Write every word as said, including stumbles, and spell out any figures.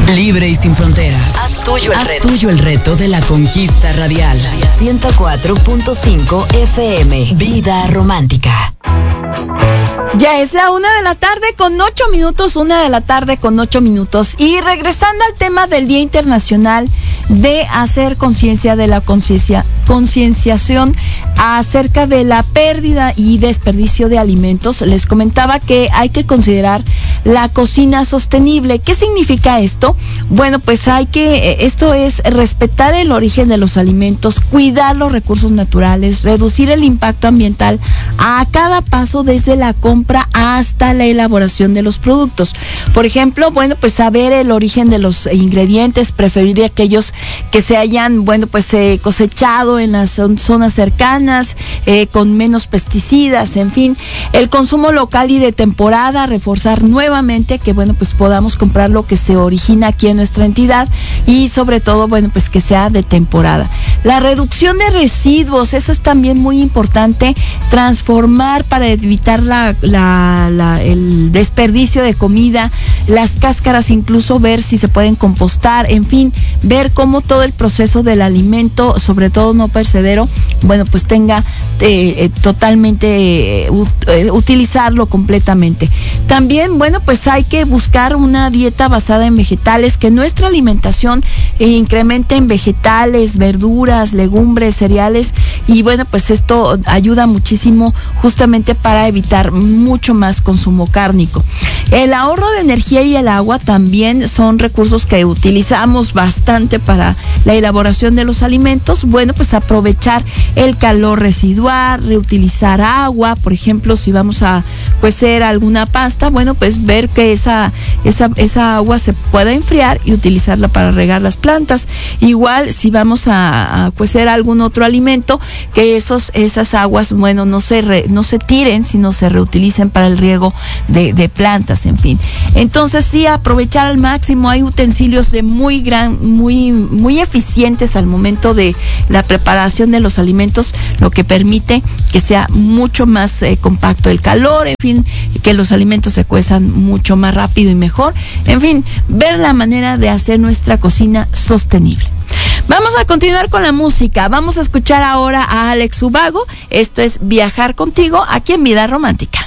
Libre y sin fronteras. Haz tuyo el, Haz reto. Tuyo el reto de la conquista radial. ciento cuatro punto cinco F M. Vida romántica. Ya es la una de la tarde con ocho minutos, una de la tarde con ocho minutos. Y regresando al tema del Día Internacional de hacer conciencia de la conciencia, concienciación acerca de la pérdida y desperdicio de alimentos, les comentaba que hay que considerar la cocina sostenible. ¿Qué significa esto? Bueno, pues hay que, esto es respetar el origen de los alimentos, cuidar los recursos naturales, reducir el impacto ambiental a cada paso desde la compra hasta la elaboración de los productos. Por ejemplo, bueno, pues saber el origen de los ingredientes, preferir aquellos que se hayan, bueno, pues eh, cosechado en las zonas cercanas, eh, con menos pesticidas, en fin. El consumo local y de temporada, reforzar nuevamente que, bueno, pues podamos comprar lo que se origina aquí en nuestra entidad y sobre todo, bueno, pues que sea de temporada. La reducción de residuos, eso es también muy importante, transformar para evitar la, la, la, el desperdicio de comida, las cáscaras, incluso ver si se pueden compostar, en fin, ver cómo todo el proceso del alimento, sobre todo no perecedero, bueno, pues tenga eh, eh, totalmente, eh, ut, eh, utilizarlo completamente. También, bueno, pues hay que buscar una dieta basada en vegetales, que nuestra alimentación eh, incremente en vegetales, verduras, legumbres, cereales, y bueno, pues esto ayuda muchísimo justamente para evitar mucho más consumo cárnico. El ahorro de energía y el agua también son recursos que utilizamos bastante para la elaboración de los alimentos. Bueno, pues aprovechar el calor residual, reutilizar agua, por ejemplo, si vamos a cocer alguna pasta, bueno, pues ver que esa, esa, esa agua se pueda enfriar y utilizarla para regar las plantas. Igual, si vamos a, a cocer algún otro alimento, que esos, esas aguas, bueno, no se, re, no se tiren, sino se reutilicen para el riego de, de plantas, en fin. Entonces, sí, aprovechar al máximo. Hay utensilios de muy gran, muy, muy eficientes al momento de la preparación de los alimentos, lo que permite que sea mucho más eh, compacto el calor, en fin, que los alimentos se cuezan mucho más rápido y mejor. En fin, ver la manera de hacer nuestra cocina sostenible. Vamos a continuar con la música. Vamos a escuchar ahora a Alex Ubago. Esto es Viajar Contigo, aquí en Vida Romántica.